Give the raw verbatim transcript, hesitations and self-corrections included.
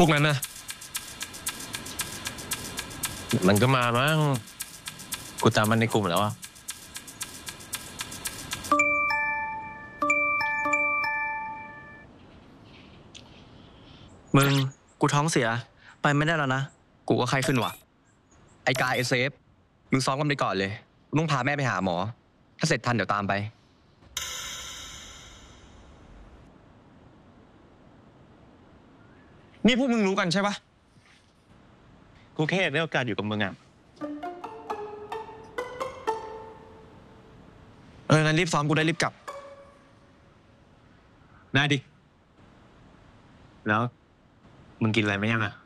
วกนั้นนะมันก็มามั้งกูตามมันในกลุ่มแล้วอะมึงกูท้องเสียไปไม่ได้แล้วนะกูก็ไข้ขึ้นว่ะไอ้กายไอ้เซฟมึงซ้อมกันไปก่อนเลยมึงพาแม่ไปหาหมอถ้าเสร็จทันเดี๋ยวตามไปนี่พวกมึงรู้กันใช่ปะกูแค่ได้โอกาสอยู่กับมึงอะเอองั้นรีบซ้อมกูได้รีบกลับได้ดิแล้วมึงกินอะไรไหมยังอะ